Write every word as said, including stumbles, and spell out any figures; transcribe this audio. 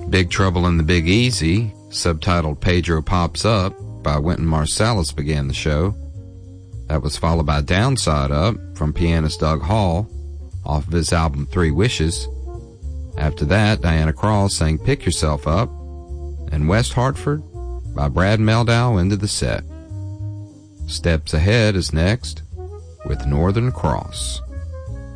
Big Trouble in the Big Easy, subtitled Pedro Pops Up by Wynton Marsalis, began the show. That was followed by Downside Up from pianist Doug Hall off of his album Three Wishes. After that, Diana Krall sang Pick Yourself Up, and West Hartford by Brad Mehldau ended the set. Steps Ahead is next with Northern Cross.